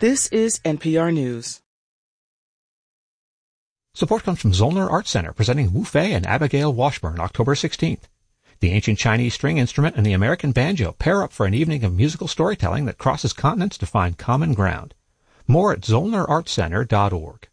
This is NPR News. Support comes from Zollner Art Center, presenting Wu Fei and Abigail Washburn, October 16th. The ancient Chinese string instrument and the American banjo pair up for an evening of musical storytelling that crosses continents to find common ground. More at zollnerartcenter.org.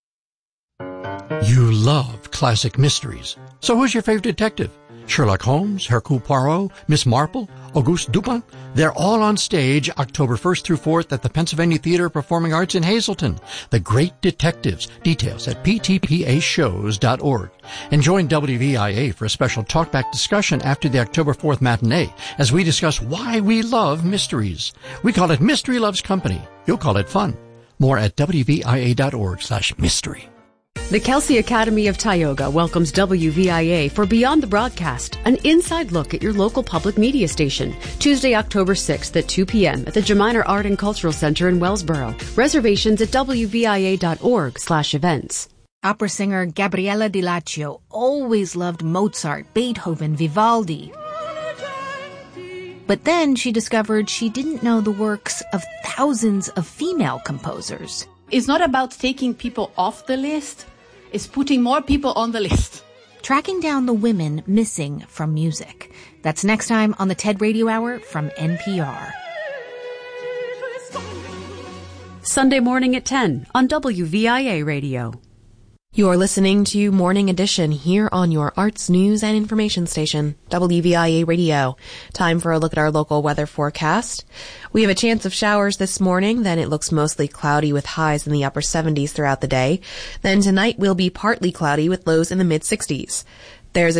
You love classic mysteries. So who's your favorite detective? Sherlock Holmes, Hercule Poirot, Miss Marple, Auguste Dupin? They're all on stage October 1st through 4th at the Pennsylvania Theater of Performing Arts in Hazleton. The Great Detectives. Details at ptpashows.org. And join WVIA for a special talkback discussion after the October 4th matinee as we discuss why we love mysteries. We call it Mystery Loves Company. You'll call it fun. More at wvia.org/mystery. The Kelsey Academy of Tioga welcomes WVIA for Beyond the Broadcast, an inside look at your local public media station. Tuesday, October 6th at 2 p.m. at the Geminer Art and Cultural Center in Wellsboro. Reservations at wvia.org/events. Opera singer Gabriella Di Laccio always loved Mozart, Beethoven, Vivaldi. But then she discovered she didn't know the works of thousands of female composers. It's not about taking people off the list. It's putting more people on the list. Tracking down the women missing from music. That's next time on the TED Radio Hour from NPR. Sunday morning at 10 on WVIA Radio. You're listening to Morning Edition here on your arts, news, and information station, WVIA Radio. Time for a look at our local weather forecast. We have a chance of showers this morning, then it looks mostly cloudy with highs in the upper 70s throughout the day. Then tonight will be partly cloudy with lows in the mid-60s. There's a